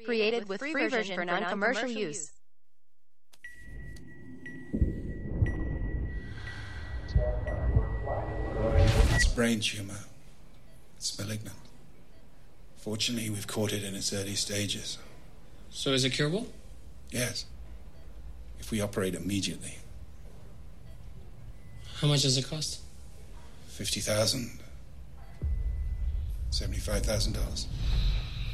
Created with free version for non-commercial use. It's a brain tumor. It's malignant. Fortunately, we've caught it in its early stages. So is it curable? Yes. If we operate immediately. How much does it cost? $50,000. $75,000.